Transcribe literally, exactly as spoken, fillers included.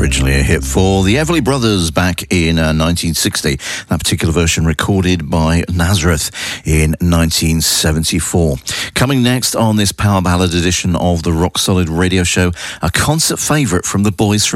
Originally a hit for the Everly Brothers back in uh, nineteen sixty. That particular version recorded by Nazareth in nineteen seventy-four. Coming next on this Power Ballad edition of the Rock Solid Radio Show, a concert favourite from the boys from